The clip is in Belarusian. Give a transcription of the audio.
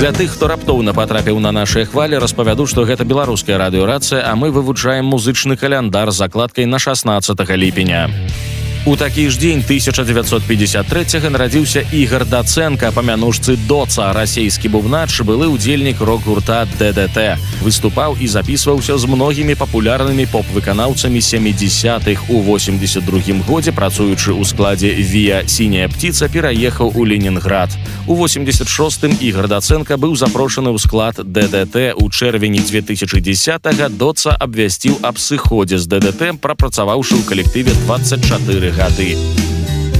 Для тых, хто раптоўна патрапіў на нашыя хвалі, распавяду, што гэта беларуская радыёрацыя, а мы вывучаем музычны каляндар з закладкай на 16 ліпеня. У такі ж дзень 1953 нарадзіўся Ігор Дацэнка, па мянушцы Доца, расійскі бубнач, былы ўдзельнік рок-гурта ДДТ. Выступаў і запісваўся з многімі папулярнымі поп-выканаўцамі 70-х. У 82 годзе, працуючы ў складзе ВІА «Сіняя птіца», пераехаў у Ленінград. У 86-м Ігор Дацэнка быў запрошаны ў склад ДДТ. У чэрвені 2010-га Доца абвясціў аб сыходзе з ДДТ, прапрацаваўшы ў калектыве 24 гады.